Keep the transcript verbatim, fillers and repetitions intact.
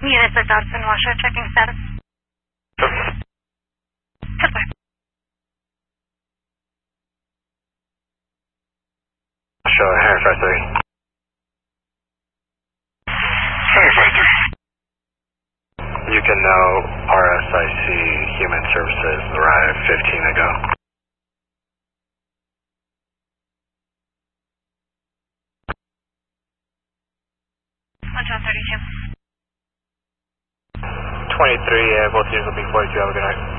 Units of Dodson Washer, checking status. Goodbye. Show Harry five three. Harry five three. You can now R S I C Human Services arrived fifteen ago. one John thirty-two. twenty-three, uh, both units will be forty-two. Have a good night.